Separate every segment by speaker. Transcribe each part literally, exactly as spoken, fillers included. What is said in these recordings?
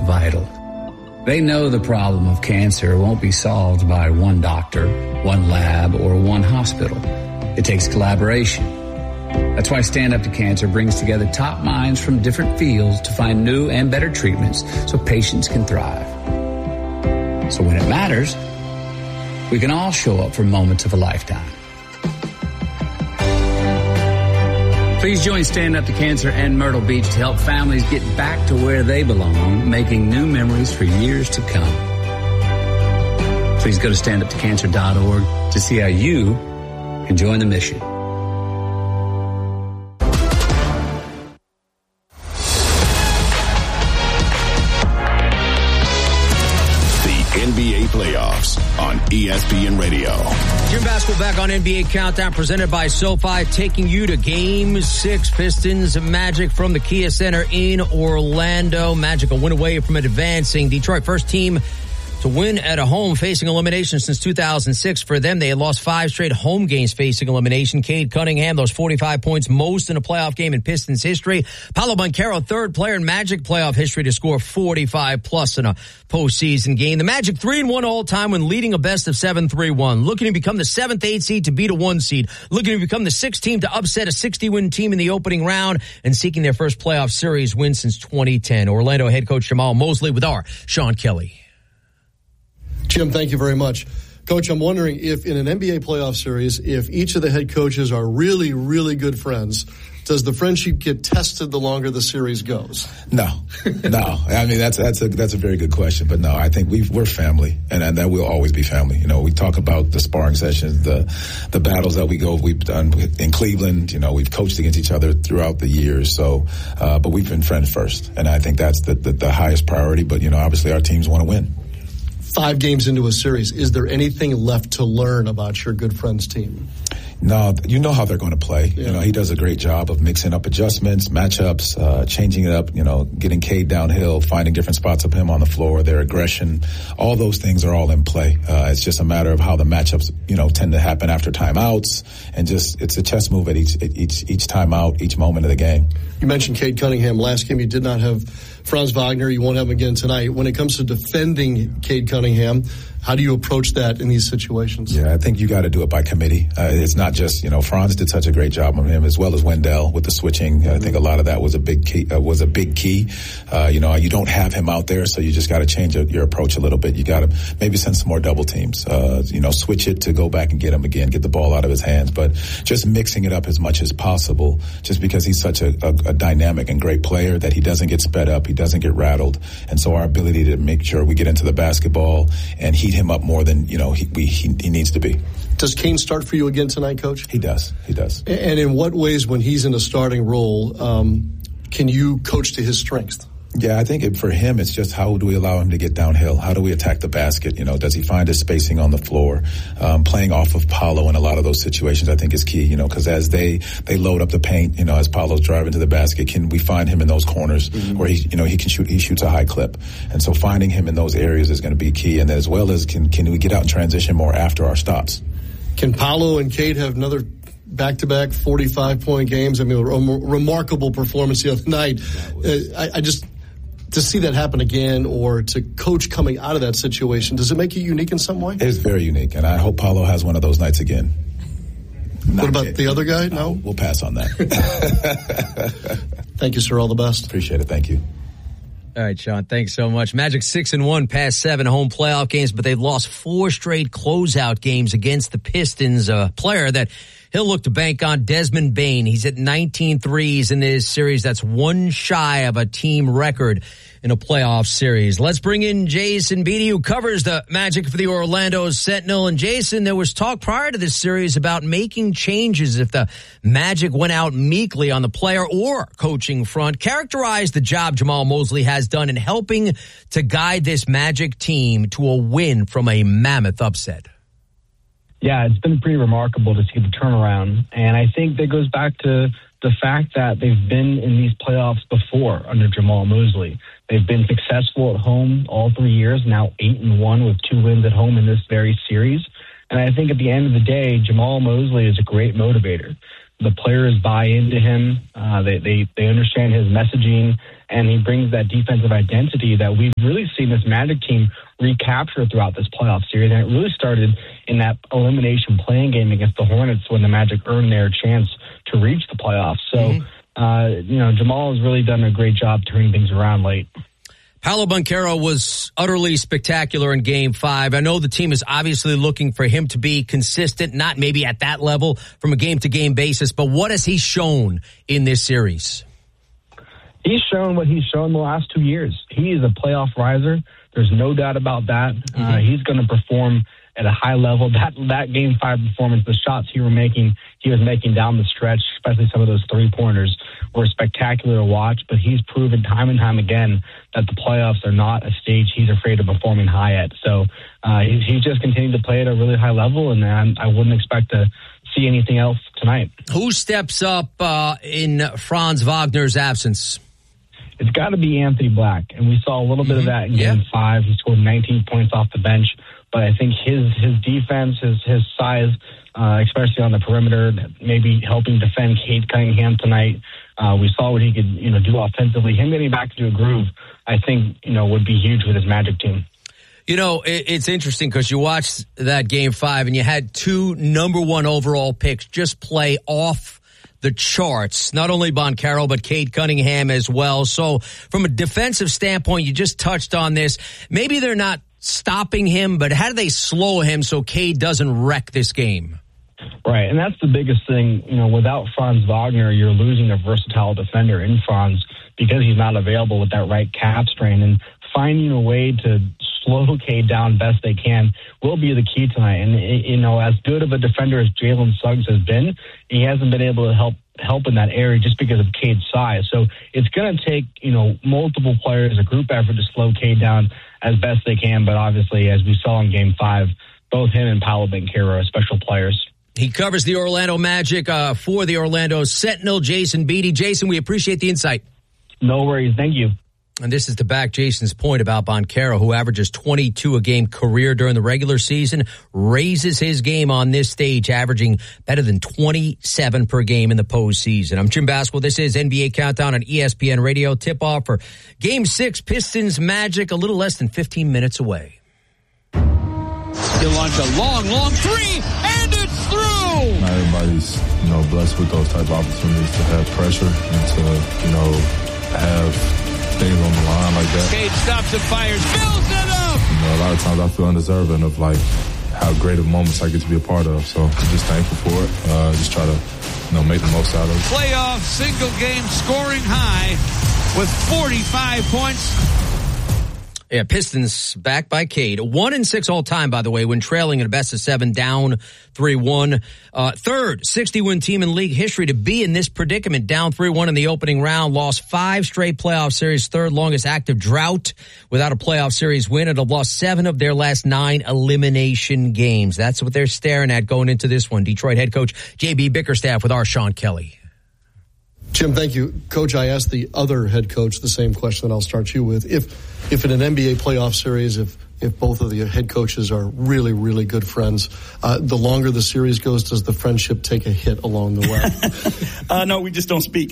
Speaker 1: vital. They know the problem of cancer won't be solved by one doctor, one lab, or one hospital. It takes collaboration. That's why Stand Up to Cancer brings together top minds from different fields to find new and better treatments so patients can thrive. So when it matters, we can all show up for moments of a lifetime. Please join Stand Up to Cancer and Myrtle Beach to help families get back to where they belong, making new memories for years to come. Please go to stand up to cancer dot org to see how you can join the mission.
Speaker 2: N B A playoffs on E S P N Radio.
Speaker 3: Jim Basketball back on N B A Countdown presented by SoFi, taking you to Game six. Pistons Magic from the Kia Center in Orlando. Magic a win away from advancing. Detroit first team to win at a home facing elimination since two thousand six. For them, they had lost five straight home games facing elimination. Cade Cunningham, those forty-five points, most in a playoff game in Pistons history. Paolo Banchero, third player in Magic playoff history to score forty-five plus in a postseason game. The Magic three and one all time when leading a best of seven three one. Looking to become the seventh, eighth seed to beat a one seed. Looking to become the sixth team to upset a sixty-win team in the opening round and seeking their first playoff series win since twenty ten. Orlando head coach Jamal Mosley with our Sean Kelly.
Speaker 4: Jim, thank you very much. Coach, I'm wondering if in an N B A playoff series, if each of the head coaches are really, really good friends, does the friendship get tested the longer the series goes?
Speaker 5: No, no. I mean, that's that's a that's a very good question, but no, I think we we're family, and, and that we'll always be family. You know, we talk about the sparring sessions, the the battles that we go, we've done in Cleveland. You know, we've coached against each other throughout the years. So, uh, but we've been friends first, and I think that's the the, the highest priority. But you know, obviously, our teams want to win.
Speaker 4: Five games into a series, is there anything left to learn about your good friend's team?
Speaker 5: No, you know how they're going to play. Yeah. You know, he does a great job of mixing up adjustments, matchups, uh, changing it up, you know, getting Cade downhill, finding different spots of him on the floor, their aggression. All those things are all in play. Uh, it's just a matter of how the matchups, you know, tend to happen after timeouts, and just it's a chess move at each each each timeout, each moment of the game.
Speaker 4: You mentioned Cade Cunningham. Last game you did not have Franz Wagner. You won't have him again tonight. When it comes to defending Cade Cunningham, how do you approach that in these situations?
Speaker 5: Yeah, I think you got to do it by committee. Uh, it's not just, you know, Franz did such a great job on him, as well as Wendell with the switching. Mm-hmm. I think a lot of that was a big key. Uh, was a big key. Uh, you know, you don't have him out there, so you just got to change your approach a little bit. You got to maybe send some more double teams. Uh, you know, switch it to go back and get him again, get the ball out of his hands, but just mixing it up as much as possible. Just because he's such a, a, a dynamic and great player that he doesn't get sped up, he doesn't get rattled, and so our ability to make sure we get into the basketball and heat him up more than, you know, he, we, he, he needs to be.
Speaker 4: Does Kane start for you again tonight, Coach?
Speaker 5: He does. He does.
Speaker 4: And in what ways, when he's in a starting role, um, can you coach to his strengths?
Speaker 5: Yeah, I think it, for him, it's just how do we allow him to get downhill? How do we attack the basket? You know, does he find his spacing on the floor? Um, playing off of Paolo in a lot of those situations, I think, is key, you know, because as they, they load up the paint, you know, as Paolo's driving to the basket, can we find him in those corners mm-hmm. where he, you know, he can shoot, he shoots a high clip. And so finding him in those areas is going to be key. And as well as can, can we get out and transition more after our stops?
Speaker 4: Can Paolo and Cade have another back-to-back forty-five point games? I mean, a remarkable performance the other night. Uh, I, I just... To see that happen again, or to coach coming out of that situation, does it make you unique in some way?
Speaker 5: It's very unique, and I hope Paolo has one of those nights again.
Speaker 4: Not what about yet. The other guy? No?
Speaker 5: no? We'll pass on that.
Speaker 4: Thank you, sir. All the best.
Speaker 5: Appreciate it. Thank you.
Speaker 3: All right, Sean, thanks so much. Magic six and one past seven home playoff games, but they've lost four straight closeout games against the Pistons, a player that he'll look to bank on, Desmond Bane. He's at nineteen threes in this series. That's one shy of a team record in a playoff series. Let's bring in Jason Beatty, who covers the Magic for the Orlando Sentinel. And Jason, there was talk prior to this series about making changes if the Magic went out meekly on the player or coaching front. Characterize the job Jamal Mosley has done in helping to guide this Magic team to a win from a mammoth upset.
Speaker 6: Yeah, it's been pretty remarkable to see the turnaround. And I think that goes back to the fact that they've been in these playoffs before under Jamal Mosley. They've been successful at home all three years, now eight and one with two wins at home in this very series. And I think at the end of the day, Jamal Mosley is a great motivator. The players buy into him. Uh, they, they, they understand his messaging, and he brings that defensive identity that we've really seen this Magic team recapture throughout this playoff series. And it really started in that elimination playing game against the Hornets when the Magic earned their chance to reach the playoffs. So, mm-hmm. uh, you know, Jamal has really done a great job turning things around late.
Speaker 3: Paolo Banchero was utterly spectacular in Game five. I know the team is obviously looking for him to be consistent, not maybe at that level from a game-to-game basis, but what has he shown in this series?
Speaker 6: He's shown what he's shown the last two years. He is a playoff riser. There's no doubt about that. Mm-hmm. Uh, he's going to perform at a high level. That that Game five performance, the shots he were making, he was making down the stretch, especially some of those three-pointers, were spectacular to watch. But he's proven time and time again that the playoffs are not a stage he's afraid of performing high at. So uh, he's, he's just continued to play at a really high level, and I'm, I wouldn't expect to see anything else tonight.
Speaker 3: Who steps up uh, in Franz Wagner's absence?
Speaker 6: It's got to be Anthony Black, and we saw a little bit mm-hmm. of that in
Speaker 3: yeah.
Speaker 6: Game five. He scored nineteen points off the bench, but I think his his defense, his his size, uh, especially on the perimeter, maybe helping defend Cade Cunningham tonight. Uh, we saw what he could, you know, do offensively. Him getting back into a groove, I think, you know, would be huge with his Magic team.
Speaker 3: You know, it's interesting because you watched that Game five and you had two number one overall picks just play off the charts, not only Banchero, but Cade Cunningham as well. So from a defensive standpoint, you just touched on this. Maybe they're not stopping him, but how do they slow him so Cade doesn't wreck this game?
Speaker 6: Right, and that's the biggest thing. You know, without Franz Wagner, you're losing a versatile defender in Franz because he's not available with that right calf strain. And finding a way to slow Cade down best they can will be the key tonight. And, you know, as good of a defender as Jalen Suggs has been, he hasn't been able to help help in that area just because of Cade's size. So it's going to take, you know, multiple players, a group effort to slow Cade down as best they can. But obviously, as we saw in Game five, both him and Paolo Banchero are special players.
Speaker 3: He covers the Orlando Magic uh, for the Orlando Sentinel, Jason Beatty. Jason, we appreciate the insight.
Speaker 6: No worries. Thank you.
Speaker 3: And this is to back Jason's point about Banchero, who averages twenty-two a game career during the regular season, raises his game on this stage, averaging better than twenty-seven per game in the postseason. I'm Jim Baswell. This is N B A Countdown on E S P N Radio. Tip-off for Game six, Pistons Magic, a little less than fifteen minutes away.
Speaker 7: He'll launch a long, long three, and it's through!
Speaker 8: Not everybody's, you know, blessed with those type of opportunities to have pressure and to, you know, have things on the line like that.
Speaker 7: Cade stops and fires, fills it up!
Speaker 8: You know, a lot of times I feel undeserving of, like, how great of moments I get to be a part of. So I'm just thankful for it. Uh, just try to, you know, make the most out of it.
Speaker 7: Playoff single-game scoring high with forty-five points.
Speaker 3: Yeah, Pistons back by Cade. One and six all time, by the way, when trailing in a best of seven, down three one. Uh, third sixty-win team in league history to be in this predicament, down three one in the opening round, lost five straight playoff series, third longest active drought without a playoff series win, and have lost seven of their last nine elimination games. That's what they're staring at going into this one. Detroit head coach J B Bickerstaff with our Sean Kelly.
Speaker 4: Jim, thank you. Coach, I asked the other head coach the same question that I'll start you with. If if in an N B A playoff series, if if both of the head coaches are really, really good friends, uh, the longer the series goes, does the friendship take a hit along the way?
Speaker 9: uh, no, we just don't speak.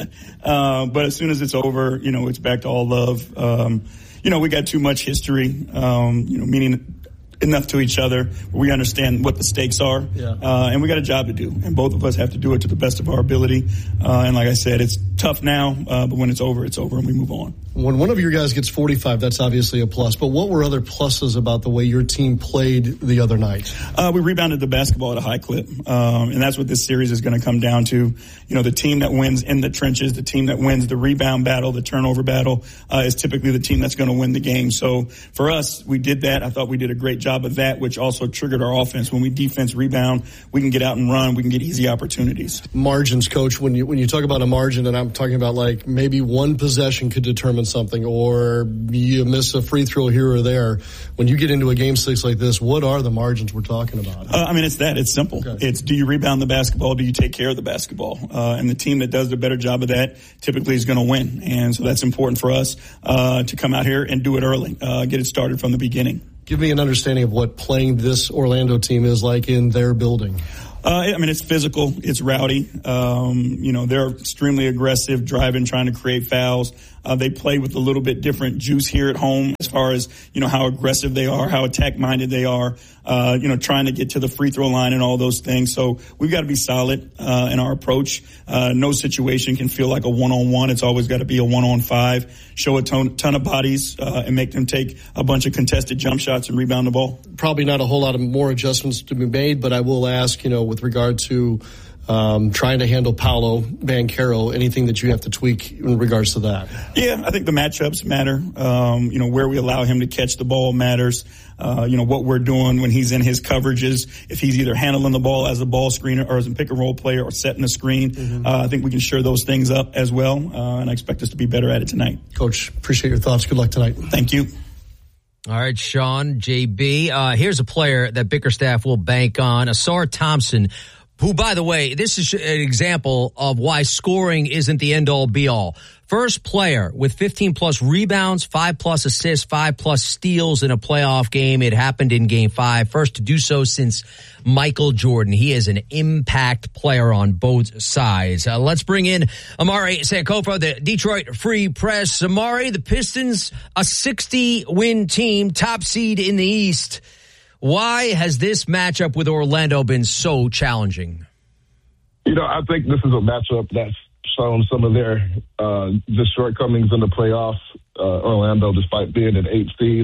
Speaker 9: uh, but as soon as it's over, you know, it's back to all love. Um, you know, we got too much history, um, you know, meaning enough to each other where we understand what the stakes are. Yeah. Uh, and we got a job to do. And both of us have to do it to the best of our ability. Uh, and like I said, it's tough now, uh, but when it's over, it's over and we move on.
Speaker 4: When one of your guys gets forty-five, that's obviously a plus. But what were other pluses about the way your team played the other night?
Speaker 9: Uh, we rebounded the basketball at a high clip. Um, and that's what this series is going to come down to. You know, the team that wins in the trenches, the team that wins the rebound battle, the turnover battle, uh, is typically the team that's going to win the game. So for us, we did that. I thought we did a great job of that, which also triggered our offense. When we defense rebound, we can get out and run. We can get easy opportunities.
Speaker 4: Margins, Coach, when you, when you talk about a margin, and I'm talking about like maybe one possession could determine something, or you miss a free throw here or there. When you get into a game six like this, what are the margins we're talking about?
Speaker 9: Uh, I mean, it's that. It's simple. Okay. It's, do you rebound the basketball? Do you take care of the basketball? Uh, and the team that does a better job of that typically is going to win. And so that's important for us uh, to come out here and do it early, uh, get it started from the beginning.
Speaker 4: Give me an understanding of what playing this Orlando team is like in their building.
Speaker 9: Uh, I mean, it's physical. It's rowdy. Um, you know, they're extremely aggressive, driving, trying to create fouls. Uh, they play with a little bit different juice here at home as far as, you know, how aggressive they are, how attack-minded they are, uh, you know, trying to get to the free throw line and all those things. So we've got to be solid uh, in our approach. Uh, no situation can feel like a one-on-one. It's always got to be a one-on-five, show a ton, ton of bodies uh, and make them take a bunch of contested jump shots and rebound the ball.
Speaker 4: Probably not a whole lot of more adjustments to be made, but I will ask, you know, with regard to um, trying to handle Paolo Banchero, anything that you have to tweak in regards to that?
Speaker 9: Yeah, I think the matchups matter. Um, you know, where we allow him to catch the ball matters. Uh, you know, what we're doing when he's in his coverages, if he's either handling the ball as a ball screener or as a pick and roll player or setting the screen. Mm-hmm. Uh, I think we can shore those things up as well. Uh, and I expect us to be better at it tonight.
Speaker 4: Coach, appreciate your thoughts. Good luck tonight.
Speaker 9: Thank you.
Speaker 3: All right, Sean, J B. Uh, here's a player that Bickerstaff will bank on, Ausar Thompson, who, by the way, this is an example of why scoring isn't the end-all, be-all. First player with fifteen-plus rebounds, five-plus assists, five-plus steals in a playoff game. It happened in Game five. First to do so since Michael Jordan. He is an impact player on both sides. Uh, let's bring in Amari Sankofa, the Detroit Free Press. Amari, the Pistons, a sixty-win team, top seed in the East. Why has this matchup with Orlando been so challenging?
Speaker 10: You know, I think this is a matchup that's shown some of their uh, just shortcomings in the playoffs. Uh, Orlando, despite being an eight seed,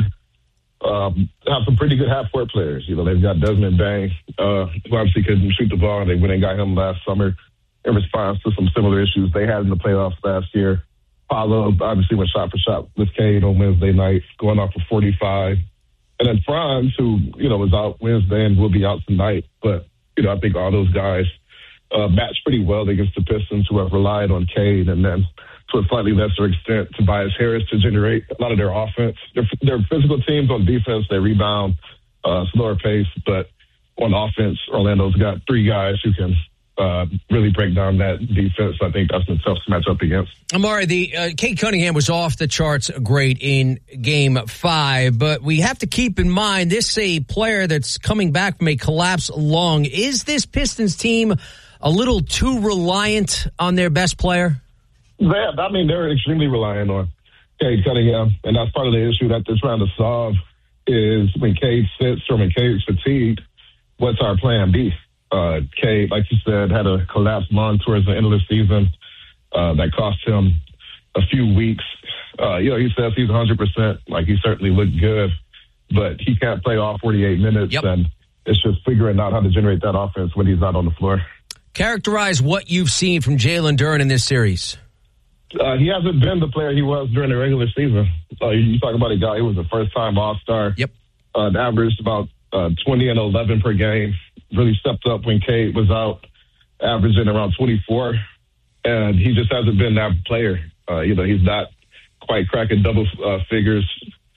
Speaker 10: um, have some pretty good half-court players. You know, they've got Desmond Bane, uh, who obviously couldn't shoot the ball, and they went and got him last summer in response to some similar issues they had in the playoffs last year. Paolo obviously went shot for shot with Cade on Wednesday night, going off for forty-five. And then Franz, who, you know, was out Wednesday and will be out tonight. But, you know, I think all those guys uh, match pretty well against the Pistons, who have relied on Cade, and then to a slightly lesser extent, Tobias Harris to generate a lot of their offense. They're, they're physical teams on defense. They rebound, uh, slower pace. But on offense, Orlando's got three guys who can Uh, really break down that defense. I think that's the toughest matchup against.
Speaker 3: Amari, the uh, Cade Cunningham was off the charts great in Game Five, but we have to keep in mind this is a player that's coming back from a collapsed lung. Is this Pistons team a little too reliant on their best player?
Speaker 10: Yeah, I mean they're extremely reliant on Cade Cunningham, and that's part of the issue that they're trying to solve. Is when Cade sits or when Cade's fatigued, what's our plan B? Uh, Cade, like you said, had a collapsed lung towards the end of the season uh, that cost him a few weeks. Uh, you know, he says he's one hundred percent. Like, he certainly looked good, but he can't play all forty-eight minutes, yep. And it's just figuring out how to generate that offense when he's not on the floor.
Speaker 3: Characterize what you've seen from Jalen Duren in this series.
Speaker 10: Uh, he hasn't been the player he was during the regular season. Uh, you talk about a guy who was a first-time All-Star.
Speaker 3: Yep.
Speaker 10: Uh, averaged about uh, twenty and eleven per game. Really stepped up when Cade was out, averaging around twenty-four. And he just hasn't been that player. Uh, you know, he's not quite cracking double uh, figures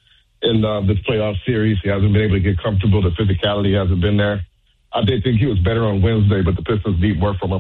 Speaker 10: in uh, this playoff series. He hasn't been able to get comfortable. The physicality hasn't been there. I did think he was better on Wednesday, but the Pistons need more from him.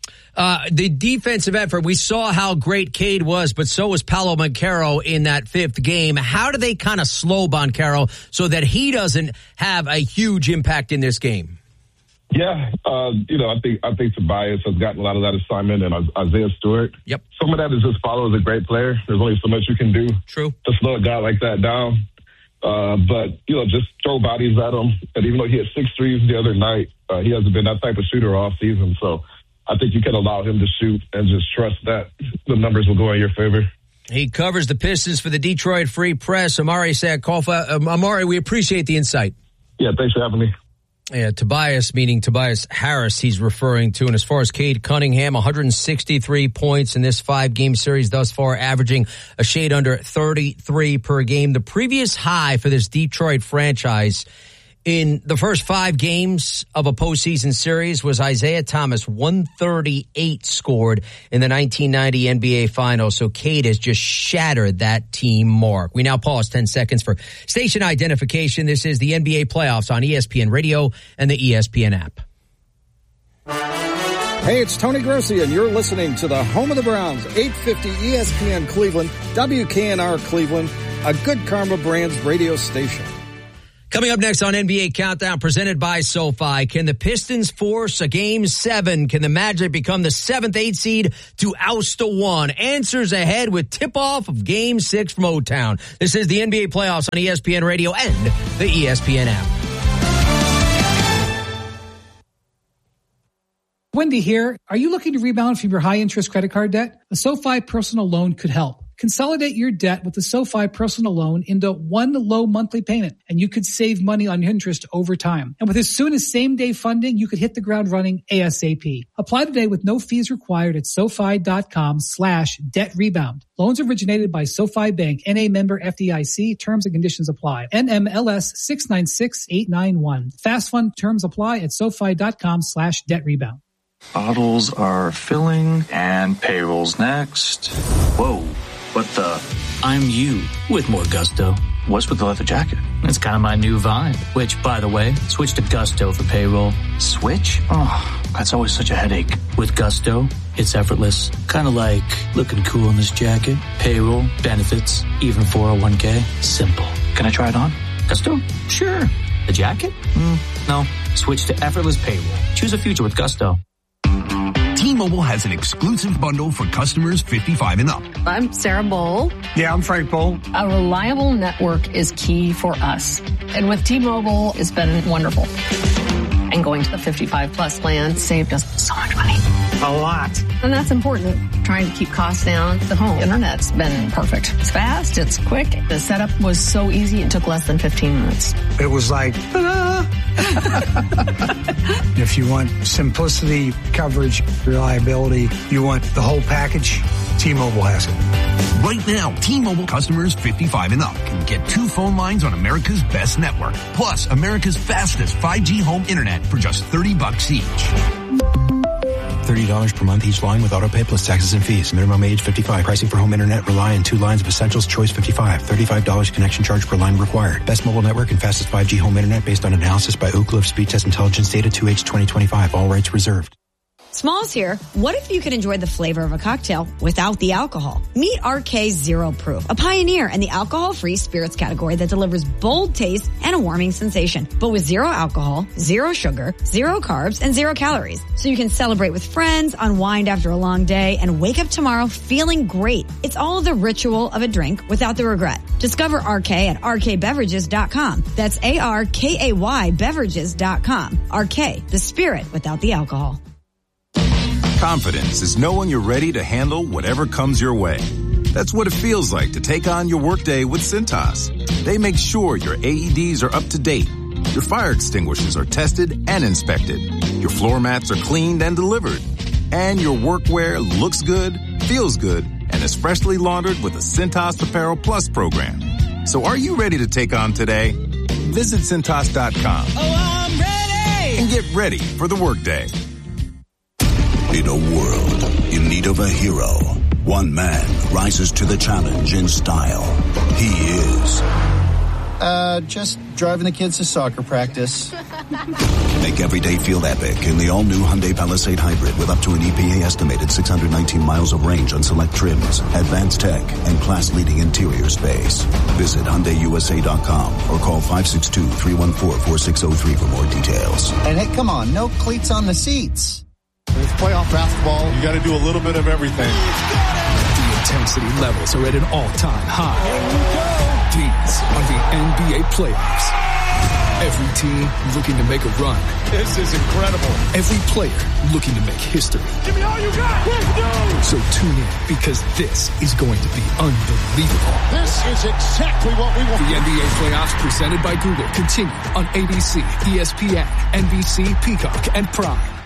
Speaker 3: Uh, the defensive effort, we saw how great Cade was, but so was Paolo Banchero in that fifth game. How do they kind of slow Banchero so that he doesn't have a huge impact in this game?
Speaker 10: Yeah, uh, you know, I think I think Tobias has gotten a lot of that assignment, and Isaiah Stewart.
Speaker 3: Yep.
Speaker 10: Some of that is just Paolo is a great player. There's only so much you can do.
Speaker 3: True.
Speaker 10: To slow a guy like that down. Uh, but, you know, just throw bodies at him. And even though he had six threes the other night, uh, he hasn't been that type of shooter all season. So I think you can allow him to shoot and just trust that the numbers will go in your favor.
Speaker 3: He covers the Pistons for the Detroit Free Press. Amari Sankofa. Um, Amari, we appreciate the insight.
Speaker 10: Yeah, thanks for having me.
Speaker 3: Yeah, Tobias, meaning Tobias Harris, he's referring to. And as far as Cade Cunningham, one hundred sixty-three points in this five-game series thus far, averaging a shade under thirty-three per game. The previous high for this Detroit franchise in the first five games of a postseason series was Isaiah Thomas, one thirty-eight scored in the nineteen ninety N B A Finals. So Cade has just shattered that team mark. We now pause ten seconds for station identification. This is the N B A playoffs on E S P N Radio and the E S P N app.
Speaker 11: Hey, it's Tony Grossi, and you're listening to the home of the Browns, eight fifty E S P N Cleveland, W K N R Cleveland, a Good Karma Brands radio station.
Speaker 3: Coming up next on N B A Countdown, presented by SoFi, can the Pistons force a game seven? Can the Magic become the seventh, eighth seed to oust a one? Answers ahead with tip-off of game six from O-Town. This is the N B A playoffs on E S P N Radio and the E S P N app.
Speaker 12: Wendy here. Are you looking to rebound from your high-interest credit card debt? A SoFi personal loan could help. Consolidate your debt with the SoFi personal loan into one low monthly payment, and you could save money on interest over time. And with as soon as same-day funding, you could hit the ground running ASAP. Apply today with no fees required at SoFi.com slash debt rebound. Loans originated by SoFi Bank, N A member F D I C. Terms and conditions apply. N M L S six nine six eight nine one. Fast fund terms apply at SoFi.com slash debt rebound.
Speaker 13: Bottles are filling and payroll's next. Whoa. What the? I'm you with more gusto. What's with the leather jacket? It's kind of my new vibe. Which, by the way, switch to Gusto for payroll. Switch? Oh, that's always such a headache. With Gusto, it's effortless. Kind of like looking cool in this jacket. Payroll, benefits, even four oh one k. Simple. Can I try it on? Gusto? Sure. The jacket? Mm, no. Switch to effortless payroll. Choose a future with Gusto.
Speaker 14: T-Mobile has an exclusive bundle for customers fifty-five and up.
Speaker 15: I'm Sarah Bowl.
Speaker 14: Yeah, I'm Frank Bowl.
Speaker 15: A reliable network is key for us. And with T-Mobile, it's been wonderful. And going to the fifty-five plus plan saved us so much money.
Speaker 14: A lot.
Speaker 15: And that's important. Trying to keep costs down. The home internet's been perfect. It's fast. It's quick. The setup was so easy. It took less than fifteen minutes.
Speaker 14: It was like, ta-da! If you want simplicity, coverage, reliability, you want the whole package, T-Mobile has it. Right now, T-Mobile customers fifty-five and up can get two phone lines on America's best network, plus America's fastest five G home internet for just thirty bucks each.
Speaker 16: thirty dollars per month each line with autopay plus taxes and fees. Minimum age fifty-five. Pricing for home internet rely on two lines of Essentials Choice fifty-five. thirty-five dollars connection charge per line required. Best mobile network and fastest five G home internet based on analysis by Ookla of Speed Test Intelligence data two H twenty twenty-five. All rights reserved.
Speaker 17: Smalls here. What if you could enjoy the flavor of a cocktail without the alcohol? Meet R K Zero Proof, a pioneer in the alcohol-free spirits category that delivers bold taste and a warming sensation, but with zero alcohol, zero sugar, zero carbs, and zero calories. So you can celebrate with friends, unwind after a long day, and wake up tomorrow feeling great. It's all the ritual of a drink without the regret. Discover R K at R K beverages dot com. That's A R K A Y beverages dot com. R K, the spirit without the alcohol.
Speaker 18: Confidence is knowing you're ready to handle whatever comes your way. That's what it feels like to take on your workday with Cintas. They make sure your A E Ds are up to date, your fire extinguishers are tested and inspected, your floor mats are cleaned and delivered, and your workwear looks good, feels good, and is freshly laundered with the Cintas Apparel Plus program. So are you ready to take on today? Visit Cintas dot com.
Speaker 19: Oh, I'm ready!
Speaker 18: And get ready for the workday.
Speaker 2: In a world in need of a hero, one man rises to the challenge in style. He is...
Speaker 20: Uh, just driving the kids to soccer practice.
Speaker 2: Make every day feel epic in the all-new Hyundai Palisade Hybrid with up to an E P A-estimated six hundred nineteen miles of range on select trims, advanced tech, and class-leading interior space. Visit Hyundai U S A dot com or call five six two, three one four, four six zero three for more details.
Speaker 20: And hey, come on, no cleats on the seats.
Speaker 21: It's playoff basketball. You got to do a little bit of everything.
Speaker 22: The intensity levels are at an all-time high. These are the N B A playoffs. Every team looking to make a run.
Speaker 21: This is incredible.
Speaker 22: Every player looking to make history.
Speaker 21: Give me all you got.
Speaker 22: So tune in because this is going to be unbelievable.
Speaker 21: This is exactly what we want.
Speaker 22: The N B A playoffs presented by Google continue on A B C, E S P N, N B C, Peacock, and Prime.